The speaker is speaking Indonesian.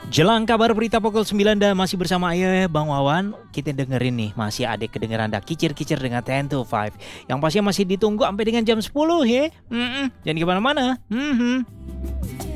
Jelang kabar berita pukul 9 dan masih bersama Ayo ya Bang Wawan. Kita dengerin nih, masih ada kedengeran dah kicir-kicir dengan 10 to 5. Yang pasti masih ditunggu sampai dengan jam 10 ya. Jangan kemana-mana.